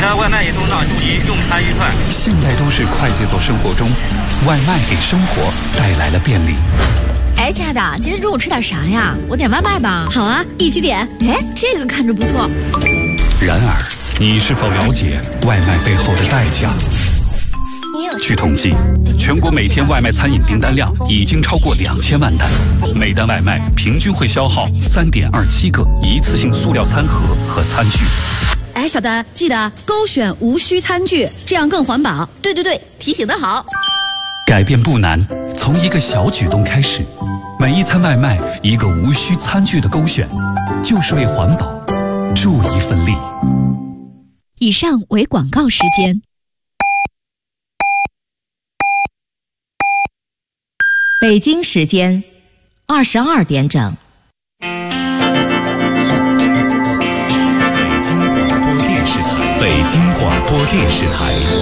的外卖移动上注意用餐愉快。 现代都市快节奏生活中，外卖给生活带来了便利。 哎，亲爱的，今天中午吃点啥呀？我点外卖吧。 好啊，一起点。 哎，这个看着不错。 然而，你是否了解外卖背后的代价？据统计，全国每天外卖餐饮订单量已经超过2000万单，每单外卖平均会消耗3.27个一次性塑料餐盒和餐具。 哎，小丹，记得勾选无需餐具，这样更环保。 对，提醒得好。 改变不难，从一个小举动开始，每一餐外卖一个无需餐具的勾选，就是为环保助一份力。 以上为广告时间。 北京时间22点整。 北京广播电视台。